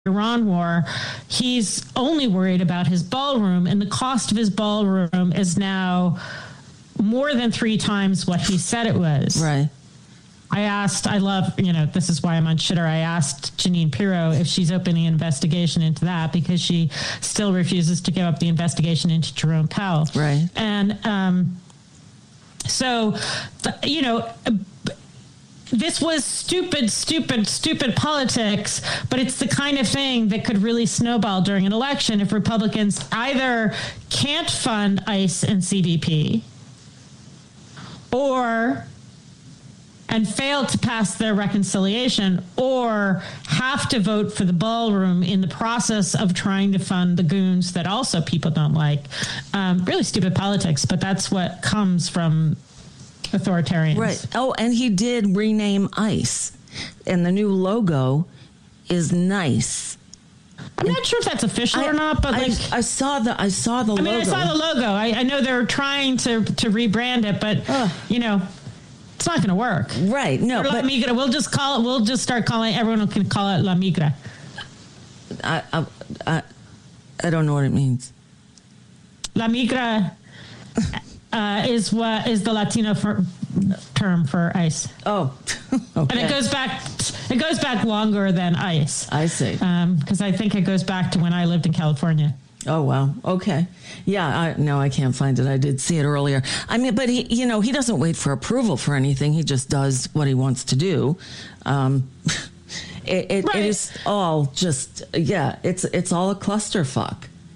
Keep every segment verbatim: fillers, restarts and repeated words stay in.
Iran war, he's only worried about his ballroom, and the cost of his ballroom is now more than three times what he said it was. Right. I asked, I love, you know, this is why I'm on Shitter. I asked Jeanine Pirro if she's opening an investigation into that, because she still refuses to give up the investigation into Jerome Powell. Right. And um, so, you know, this was stupid, stupid, stupid politics, but it's the kind of thing that could really snowball during an election if Republicans either can't fund ICE and C B P or and fail to pass their reconciliation, or have to vote for the ballroom in the process of trying to fund the goons that also people don't like. Um, really stupid politics, but that's what comes from authoritarians. Right. Oh, and he did rename ICE, and the new logo is nice. I'm not sure if that's official I, or not, but I, like I saw the I saw the I logo. mean, I saw the logo. I, I know they're trying to to rebrand it, but Ugh. you know, it's not going to work. Right. No, La but Migra. We'll just call it. We'll just start calling. Everyone can call it La Migra. I I I, I don't know what it means. La Migra uh, is what is the Latino for, term for ICE. Oh, okay. And it goes back. It goes back longer than ICE. I see. Because um, I think it goes back to when I lived in California. Oh, wow. Okay. Yeah. I, no, I can't find it. I did see it earlier. I mean, but he, you know, he doesn't wait for approval for anything. He just does what he wants to do. Um, it, it, right. it is all just, yeah, it's, it's all a clusterfuck.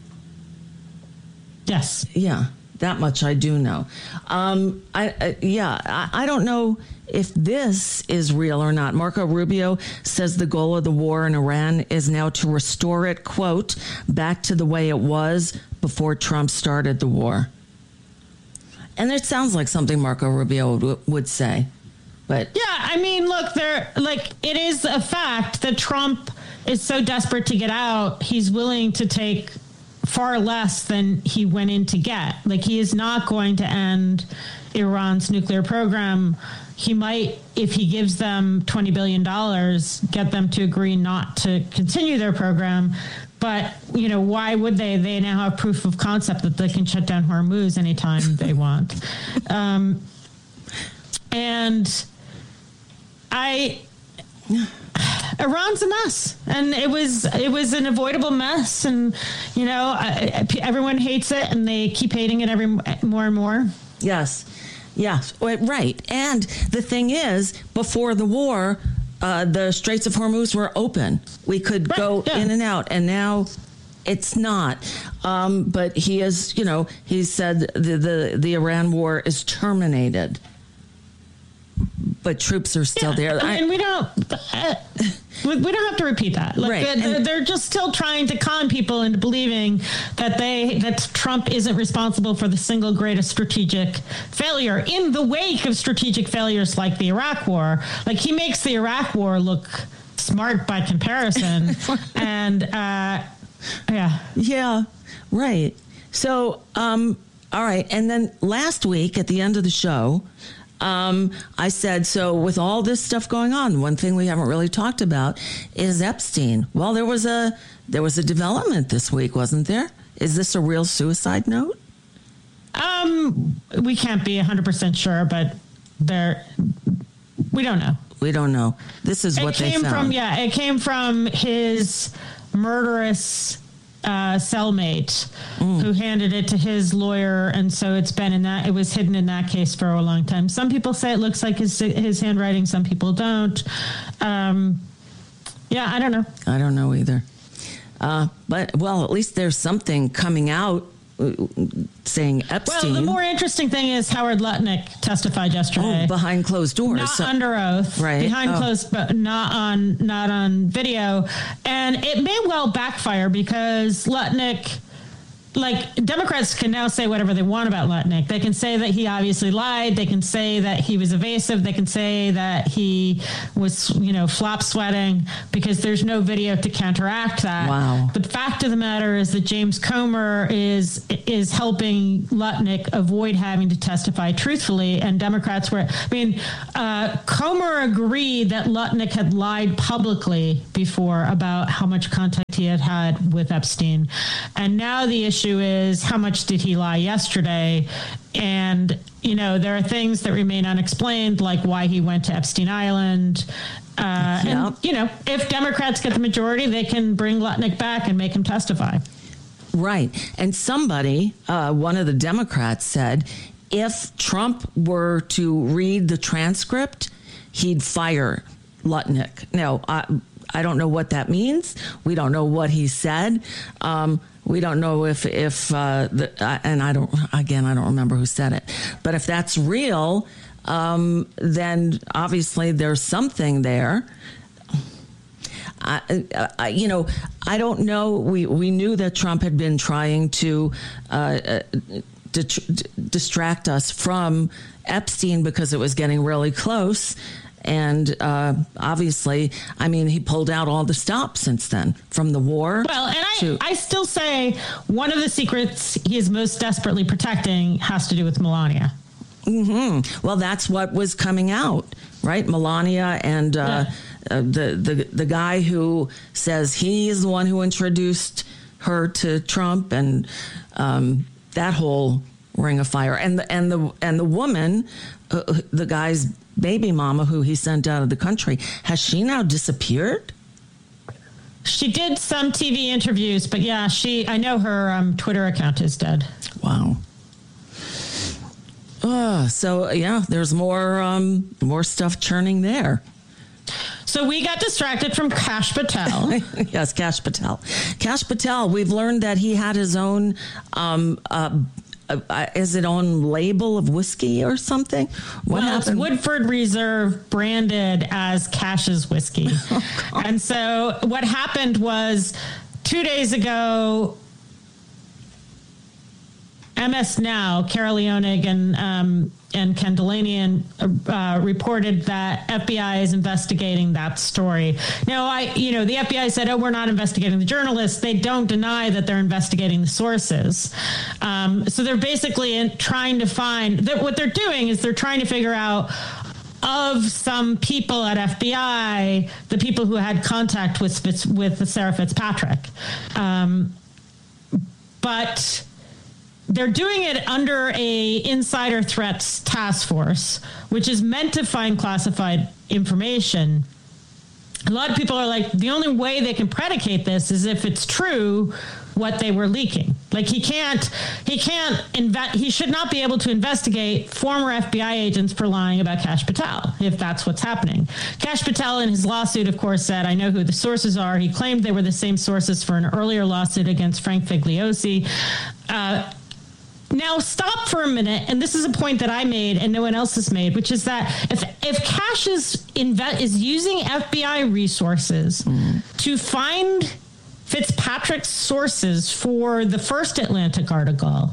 Yes. Yeah. That much I do know. Um, I, I yeah, I, I don't know if this is real or not. Marco Rubio says the goal of the war in Iran is now to restore it, quote, back to the way it was before Trump started the war. And it sounds like something Marco Rubio would, would say. But yeah, I mean, look, there, like, it is a fact that Trump is so desperate to get out, he's willing to take far less than he went in to get. Like, he is not going to end Iran's nuclear program. He might, if he gives them twenty billion dollars, get them to agree not to continue their program. But, you know, why would they? They now have proof of concept that they can shut down Hormuz anytime they want. Um, and I... Iran's a mess, and it was it was an avoidable mess, and you know I, everyone hates it, and they keep hating it every more and more. Yes, yes, right. And the thing is, before the war, uh, the Straits of Hormuz were open. We could right, go yeah. in and out, and now it's not. Um, but he is, you know, he said the the, the Iran war is terminated. But troops are still yeah, there. I mean, we don't. Uh, we, we don't have to repeat that. Like, right. they're, they're just still trying to con people into believing that they that Trump isn't responsible for the single greatest strategic failure in the wake of strategic failures like the Iraq War. Like, he makes the Iraq War look smart by comparison, and uh, yeah, yeah, right. So, um, all right, and then last week at the end of the show. Um, I said, so with all this stuff going on, one thing we haven't really talked about is Epstein. Well, there was a there was a development this week, wasn't there? Is this a real suicide note? Um, we can't be one hundred percent sure, but there, we don't know. We don't know. This is what they found. From, yeah, it came from his murderous Uh, cellmate mm. who handed it to his lawyer, and so it's been in that it was hidden in that case for a long time. Some people say it looks like his his handwriting, some people don't. Um, yeah, I don't know. I don't know either. Uh, but well, at least there's something coming out uh, saying Epstein. Well, the more interesting thing is Howard Lutnick testified yesterday. Oh, behind closed doors, not so, under oath, right? Behind oh. closed, but not on not on video. And it may well backfire because Lutnick like, Democrats can now say whatever they want about Lutnick. They can say that he obviously lied. They can say that he was evasive. They can say that he was, you know, flop sweating, because there's no video to counteract that. Wow. But the fact of the matter is that James Comer is is helping Lutnick avoid having to testify truthfully, and Democrats were, I mean, uh, Comer agreed that Lutnick had lied publicly before about how much contact he had had with Epstein. And now the issue is, how much did he lie yesterday? And, you know, there are things that remain unexplained, like why he went to Epstein Island. Uh, yep. And, you know, if Democrats get the majority, they can bring Lutnick back and make him testify. Right. And somebody, uh, one of the Democrats said, if Trump were to read the transcript, he'd fire Lutnick. Now, I, I don't know what that means. We don't know what he said. Um, we don't know if, if uh, the, uh, and I don't, again, I don't remember who said it. But if that's real, um, then obviously there's something there. I, I, you know, I don't know. We, we knew that Trump had been trying to uh, di- distract us from Epstein because it was getting really close. And uh, obviously, I mean, he pulled out all the stops since then, from the war. Well, and I, to- I still say one of the secrets he is most desperately protecting has to do with Melania. Mm-hmm. Well, that's what was coming out, right? Melania and uh, yeah. uh, the, the the guy who says he is the one who introduced her to Trump, and um, that whole ring of fire. And the and the and the woman, uh, the guy's baby mama, who he sent out of the country, has she now disappeared? She did some T V interviews, but yeah, she. I know her um, Twitter account is dead. Wow. Uh, so yeah, there's more um, more stuff churning there. So we got distracted from Kash Patel. Yes, Kash Patel. Kash Patel. We've learned that he had his own. Um, uh, uh, is it on label of whiskey or something? What well, happened? It's Woodford Reserve branded as Cash's whiskey. Oh, and so what happened was two days ago, M S Now, Carol Leonig and um, and Ken Delanian uh, reported that F B I is investigating that story. Now, I, you know, the F B I said, "Oh, we're not investigating the journalists." They don't deny that they're investigating the sources. Um, so they're basically in, trying to find that what they're doing is they're trying to figure out, of some people at F B I, the people who had contact with with Sarah Fitzpatrick, um, but they're doing it under a insider threats task force, which is meant to find classified information. A lot of people are like, the only way they can predicate this is if it's true what they were leaking. Like he can't, he can't invest. He should not be able to investigate former F B I agents for lying about Kash Patel, if that's what's happening. Kash Patel in his lawsuit, of course, said, "I know who the sources are." He claimed they were the same sources for an earlier lawsuit against Frank Figliosi. Uh, Now, stop for a minute, and this is a point that I made and no one else has made, which is that if if Kash is, inve- is using F B I resources mm. to find Fitzpatrick's sources for the first Atlantic article,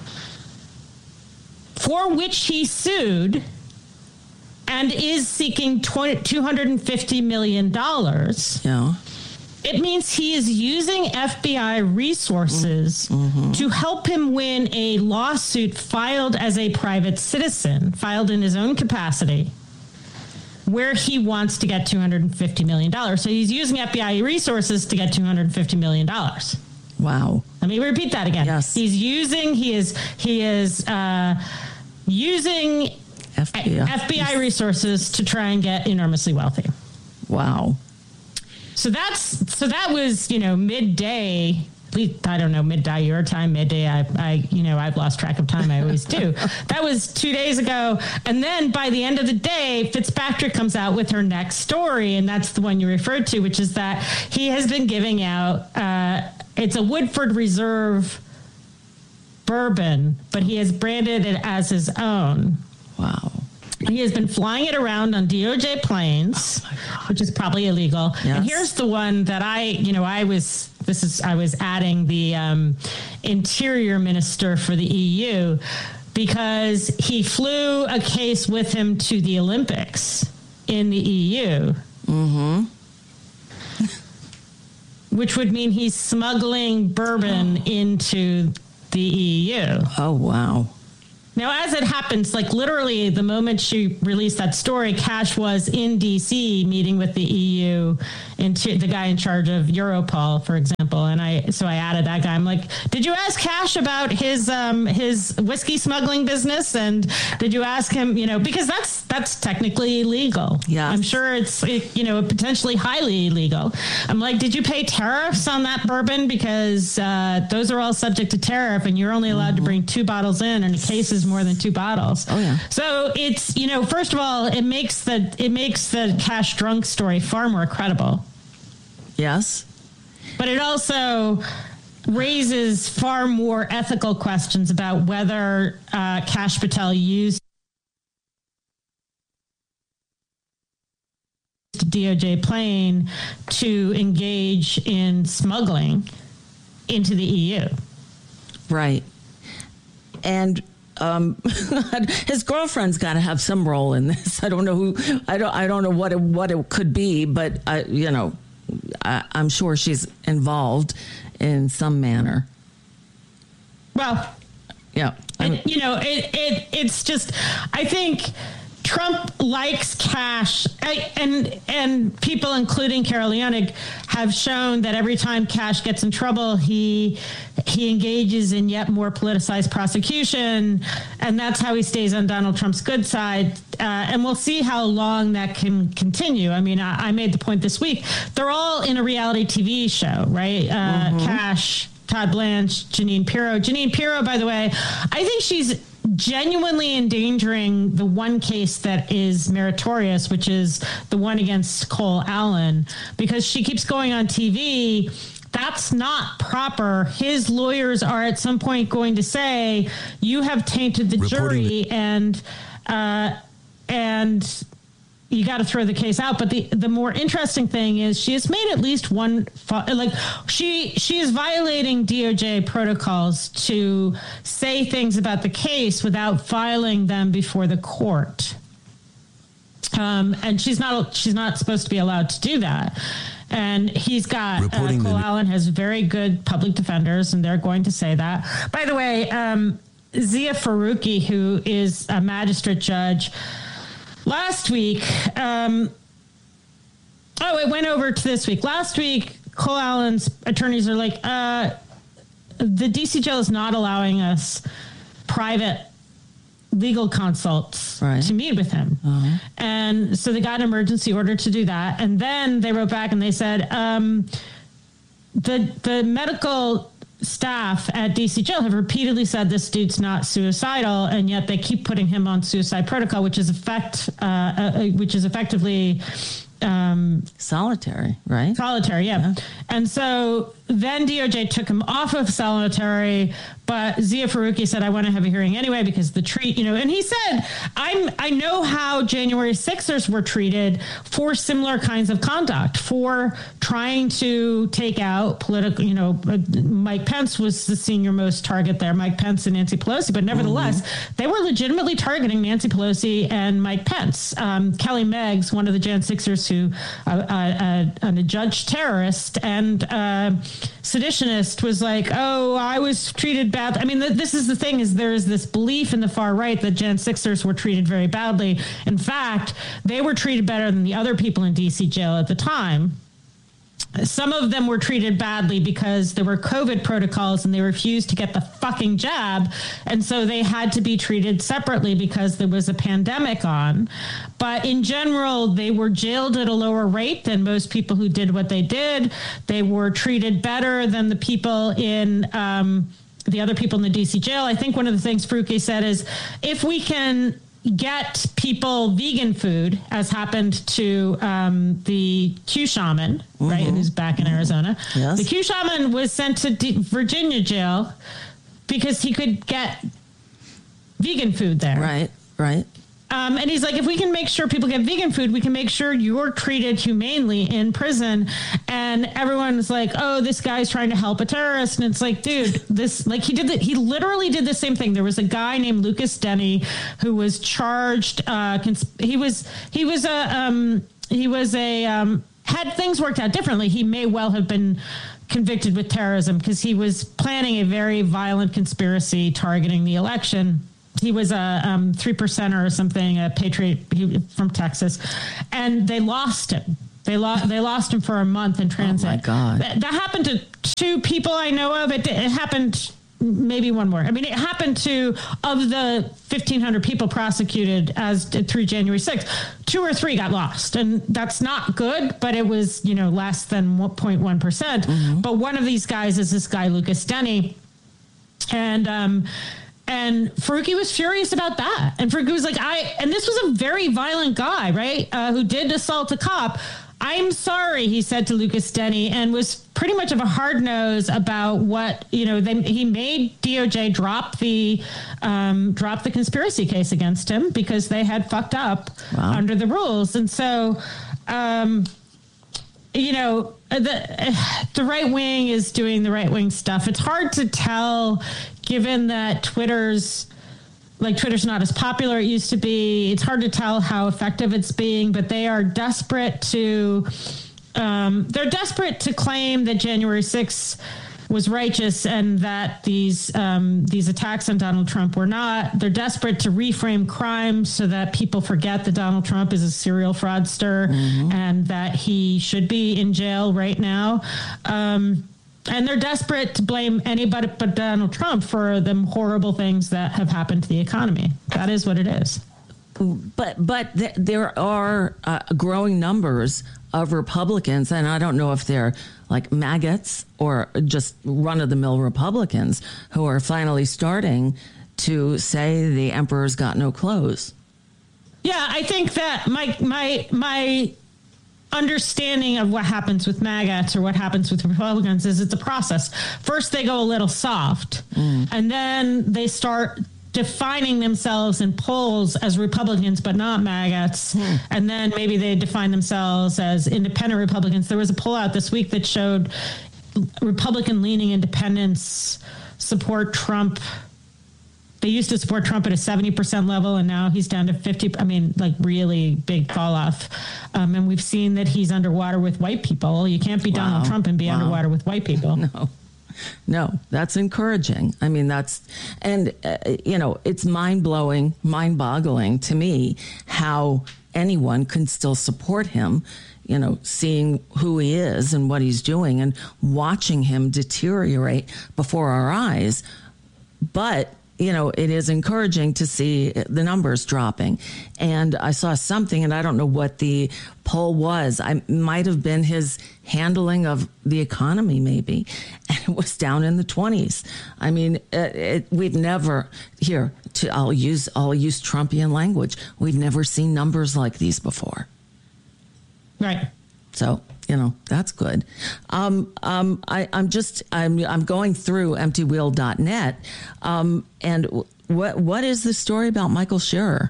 for which he sued and is seeking two hundred fifty million dollars, yeah. it means he is using F B I resources mm-hmm. to help him win a lawsuit filed as a private citizen, filed in his own capacity, where he wants to get two hundred fifty million dollars. So he's using F B I resources to get two hundred fifty million dollars. Wow. Let me repeat that again. Yes. He's using, he is, he is uh, using F B I. F B I resources to try and get enormously wealthy. Wow. So that's so that was, you know, midday. At least, I don't know, midday your time, midday. I, I, you know, I've lost track of time. I always do. That was two days ago. And then by the end of the day, Fitzpatrick comes out with her next story. And that's the one you referred to, which is that he has been giving out, uh, it's a Woodford Reserve bourbon, but he has branded it as his own. Wow. He has been flying it around on D O J planes, oh which is probably illegal. Yes. And here's the one that I, you know, I was this is, I was adding the um, interior minister for the E U, because he flew a case with him to the Olympics in the E U. Mm-hmm. Which would mean he's smuggling bourbon into the E U. Oh, wow. Now, as it happens, like literally the moment she released that story, Cash was in D C meeting with the E U, and the guy in charge of Europol, for example. And I, so I added that guy. I'm like, did you ask Cash about his um, his whiskey smuggling business? And did you ask him, you know, because that's that's technically illegal. Yeah, I'm sure it's it, you know potentially highly illegal. I'm like, did you pay tariffs on that bourbon? Because uh, those are all subject to tariff, and you're only allowed mm-hmm. to bring two bottles in, and a case is more than two bottles. Oh yeah. So it's, you know, first of all, it makes the it makes the Cash drunk story far more credible. Yes. But it also raises far more ethical questions about whether uh, Kash Patel used the D O J plane to engage in smuggling into the E U. Right. And um, his girlfriend's got to have some role in this. I don't know who. I don't. I don't know what it, what it could be, but I, you know, I, I'm sure she's involved in some manner. Well, yeah. It, you know, it, it it's just. I think Trump likes Cash, I, and and people, including Carol Leonig, have shown that every time Cash gets in trouble, he he engages in yet more politicized prosecution, and that's how he stays on Donald Trump's good side. Uh, and we'll see how long that can continue. I mean, I, I made the point this week; they're all in a reality T V show, right? Uh, mm-hmm. Cash, Todd Blanche, Jeanine Pirro. Jeanine Pirro, by the way, I think she's genuinely endangering the one case that is meritorious, which is the one against Cole Allen, because she keeps going on T V. That's not proper. His lawyers are at some point going to say, you have tainted the Reporting jury the- and, uh, and you got to throw the case out. But the, the more interesting thing is she has made at least one, like she, she is violating D O J protocols to say things about the case without filing them before the court. Um, and she's not, she's not supposed to be allowed to do that. And he's got, uh, Cole the- Allen has very good public defenders, and they're going to say that. By the way, um, Zia Faruqi, who is a magistrate judge, last week, um, oh, it went over to this week. Last week, Cole Allen's attorneys are like, uh, the D C jail is not allowing us private legal consults right. to meet with him. Uh-huh. And so they got an emergency order to do that. And then they wrote back and they said, um, the the medical staff at D C jail have repeatedly said this dude's not suicidal, and yet they keep putting him on suicide protocol, which is effect, uh, uh, which is effectively um, solitary, right? Solitary, yeah. yeah. And so then D O J took him off of solitary, but Zia Faruqi said, I want to have a hearing anyway because the treat, you know, and he said, I'm, I know how January sixers were treated for similar kinds of conduct, for trying to take out political, you know, Mike Pence was the senior most target there, Mike Pence and Nancy Pelosi, but nevertheless, mm-hmm. they were legitimately targeting Nancy Pelosi and Mike Pence. Um, Kelly Meggs, one of the Jan Sixers who, uh, uh, uh, a judge terrorist and uh, seditionist, was like, oh, I was treated bad. I mean, th- this is the thing, is there is this belief in the far right that Jan Sixers were treated very badly. In fact, they were treated better than the other people in D C jail at the time. Some of them were treated badly because there were COVID protocols and they refused to get the fucking jab. And so they had to be treated separately because there was a pandemic on. But in general, they were jailed at a lower rate than most people who did what they did. They were treated better than the people in um, the other people in the D C jail. I think one of the things Faruqi said is, if we can get people vegan food, as happened to um, the Q shaman, mm-hmm. right, who's back in Arizona. Yes. The Q shaman was sent to D- Virginia jail because he could get vegan food there. Right, right. Um, and he's like, if we can make sure people get vegan food, we can make sure you're treated humanely in prison. And everyone's like, oh, this guy's trying to help a terrorist. And it's like, dude, this, like he did that. He literally did the same thing. There was a guy named Lucas Denny who was charged. Uh, cons- he was, he was a, um, he was a, um, had things worked out differently. He may well have been convicted with terrorism because he was planning a very violent conspiracy targeting the election. He was a um, three percenter or something, a patriot he, from Texas, and they lost him. They lost. They lost him for a month in transit. Oh my God! That, that happened to two people I know of. It, it happened. Maybe one more. I mean, it happened to, of the fifteen hundred people prosecuted as through January sixth, two or three got lost. And that's not good, but it was, you know, less than one point one percent. Mm-hmm. But one of these guys is this guy, Lucas Denny. And, um, and Faruqi was furious about that. And Faruqi was like, I, and this was a very violent guy, right? Uh, who did assault a cop. I'm sorry, he said to Lucas Denny, and was pretty much of a hard nose about what, you know, they, he made D O J drop the um, drop the conspiracy case against him because they had fucked up wow. under the rules. And so, um, you know, the, the right wing is doing the right wing stuff. It's hard to tell given that Twitter's Like Twitter's not as popular as it used to be. It's hard to tell how effective it's being, but they are desperate to um, they're desperate to claim that January sixth was righteous and that these um, these attacks on Donald Trump were not. They're desperate to reframe crime so that people forget that Donald Trump is a serial fraudster mm-hmm. and that he should be in jail right now. Um, And they're desperate to blame anybody but Donald Trump for the horrible things that have happened to the economy. That is what it is. But but th- there are uh, growing numbers of Republicans, and I don't know if they're like maggots or just run-of-the-mill Republicans who are finally starting to say the emperor's got no clothes. Yeah, I think that my my my... understanding of what happens with MAGAs or what happens with Republicans is it's a process. First, they go a little soft, mm. and then they start defining themselves in polls as Republicans, but not MAGAs. Mm. And then maybe they define themselves as independent Republicans. There was a poll out this week that showed Republican-leaning independents support Trump. They used to support Trump at a seventy percent level, and now he's down to fifty. I mean, like really big fall off. Um, and we've seen that he's underwater with white people. You can't be wow. Donald Trump and be wow. underwater with white people. No, no, that's encouraging. I mean, that's, and, uh, you know, it's mind blowing, mind boggling to me how anyone can still support him, you know, seeing who he is and what he's doing and watching him deteriorate before our eyes. But you know, it is encouraging to see the numbers dropping. And I saw something, and I don't know what the poll was. I might have been his handling of the economy, maybe. And it was down in the twenties. I mean, it, it, we've never here. To, I'll use I'll use Trumpian language. We've never seen numbers like these before. Right. So, you know, that's good. Um, um, I, I'm just I'm I'm going through empty wheel dot net. Um, and what what is the story about Michael Scherer?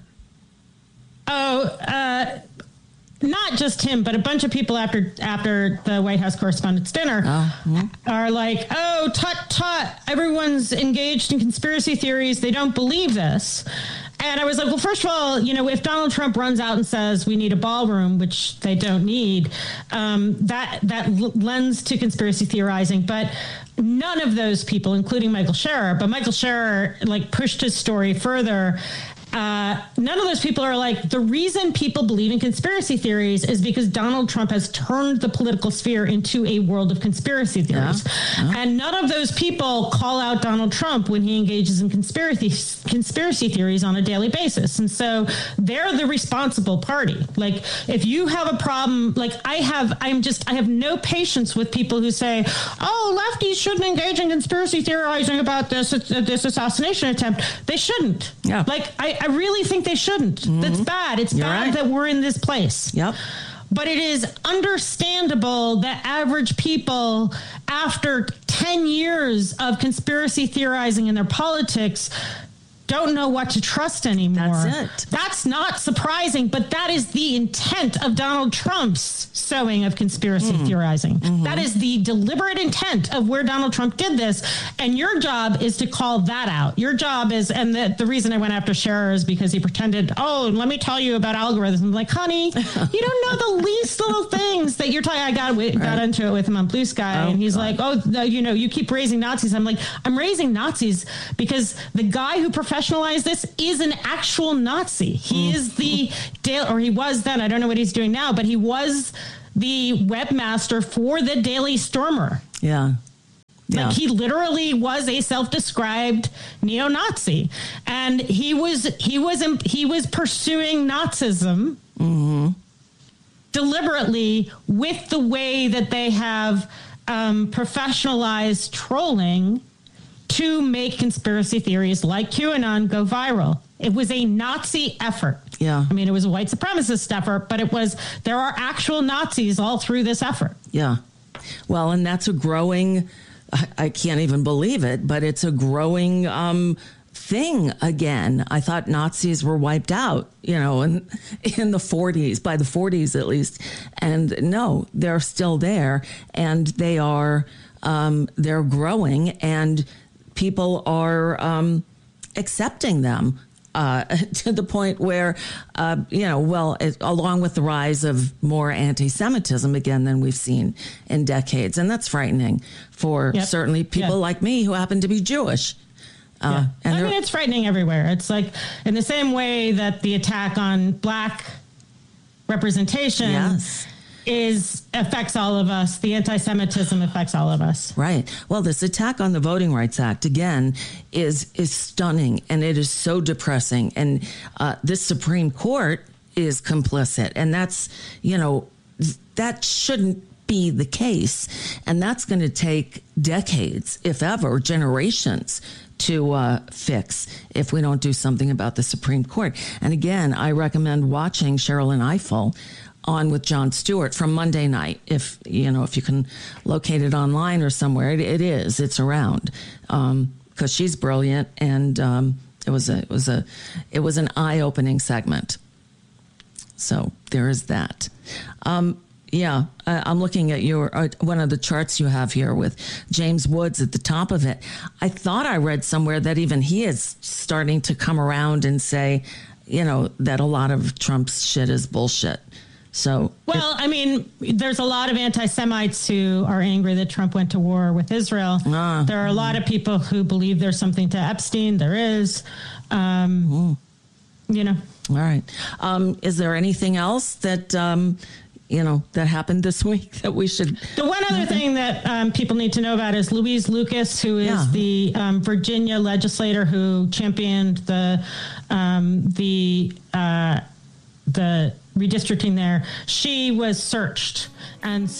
Oh, uh, not just him, but a bunch of people after after the White House Correspondents' Dinner oh, mm-hmm. are like, oh, tut tut, everyone's engaged in conspiracy theories. They don't believe this. And I was like, well, first of all, you know, if Donald Trump runs out and says we need a ballroom, which they don't need, um, that that lends to conspiracy theorizing. But none of those people, including Michael Scherer, but Michael Scherer, like, pushed his story further. Uh, none of those people are like, the reason people believe in conspiracy theories is because Donald Trump has turned the political sphere into a world of conspiracy theories. Yeah. Yeah. And none of those people call out Donald Trump when he engages in conspiracy conspiracy theories on a daily basis. And so they're the responsible party. Like, if you have a problem, like I have, I'm just, I have no patience with people who say, oh, lefties shouldn't engage in conspiracy theorizing about this, this assassination attempt. They shouldn't. Yeah. Like, I, I really think they shouldn't. Mm-hmm. That's bad. It's You're bad right. that we're in this place. Yep. But it is understandable that average people, after ten years of conspiracy theorizing in their politics, don't know what to trust anymore. That's it. That's not surprising, but that is the intent of Donald Trump's sowing of conspiracy mm. theorizing. Mm-hmm. That is the deliberate intent of where Donald Trump did this. And your job is to call that out. Your job is, and the, the reason I went after Scherer is because he pretended, oh, let me tell you about algorithms. I'm like, honey, you don't know the least little things that you're talking. I got, got right. into it with him on Blue Sky. Oh, and he's God. like, oh, no, you know, you keep raising Nazis. I'm like, I'm raising Nazis because the guy who professionalized this is an actual Nazi. He mm. is the, or he was then, I don't know what he's doing now, but he was the webmaster for the Daily Stormer. Yeah. Yeah. Like he literally was a self-described neo-Nazi, and he was he was he was pursuing Nazism mm-hmm. deliberately with the way that they have um, professionalized trolling to make conspiracy theories like QAnon go viral. It was a Nazi effort. Yeah. I mean, it was a white supremacist effort, but it was, there are actual Nazis all through this effort. Yeah. Well, and that's a growing, I, I can't even believe it, but it's a growing um, thing again. I thought Nazis were wiped out, you know, in, in the forties, by the forties at least. And no, they're still there, and they are, um, they're growing, and people are um, accepting them uh, to the point where, uh, you know, well, it, along with the rise of more anti-Semitism again than we've seen in decades. And that's frightening for yep. certainly people yeah. like me who happen to be Jewish. Uh, yeah. and I mean, it's frightening everywhere. It's like in the same way that the attack on black representation yes. is affects all of us. The anti-Semitism affects all of us. Right. Well, this attack on the Voting Rights Act, again, is is stunning, and it is so depressing. And uh, this Supreme Court is complicit, and that's, you know, that shouldn't be the case. And that's going to take decades, if ever, generations to uh, fix if we don't do something about the Supreme Court. And again, I recommend watching Sherrilyn Ifill on with Jon Stewart from Monday night. If, you know, if you can locate it online or somewhere, it, it is, it's around. Um, cause she's brilliant. And, um, it was a, it was a, it was an eye-opening segment. So there is that. Um, yeah, I, I'm looking at your, uh, one of the charts you have here with James Woods at the top of it. I thought I read somewhere that even he is starting to come around and say, you know, that a lot of Trump's shit is bullshit. So, well, I mean, there's a lot of anti-Semites who are angry that Trump went to war with Israel. Uh, there are a lot of people who believe there's something to Epstein. There is, um, you know. All right. Um, is there anything else that, um, you know, that happened this week that we should? The one other thing that um, people need to know about is Louise Lucas, who is yeah. the um, Virginia legislator who championed the um, the uh, the redistricting there. She was searched, and